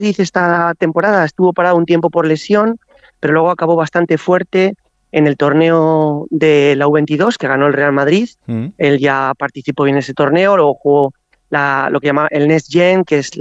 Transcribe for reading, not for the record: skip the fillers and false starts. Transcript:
esta temporada estuvo parado un tiempo por lesión, pero luego acabó bastante fuerte en el torneo de la U22 que ganó el Real Madrid. Él ya participó en ese torneo, luego jugó lo que llama el Next Gen, que es